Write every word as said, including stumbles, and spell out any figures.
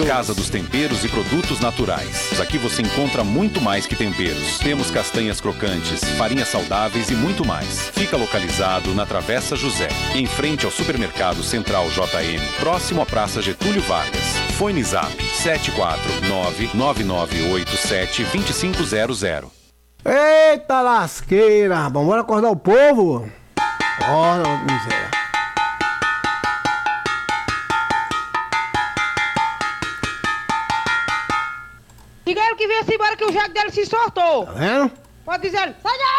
Casa dos Temperos e Produtos Naturais. Aqui você encontra muito mais que temperos. Temos castanhas crocantes, farinhas saudáveis e muito mais. Fica localizado na Travessa José, em frente ao Supermercado Central J M, próximo à Praça Getúlio Vargas. Fone Zap sete quatro nove nove nove oito sete dois cinco zero zero. Eita lasqueira, vamos acordar o povo? Ora, miséria. Diga ele que venha-se embora que o jegue dele se soltou. Tá vendo? Pode dizer, sai daí!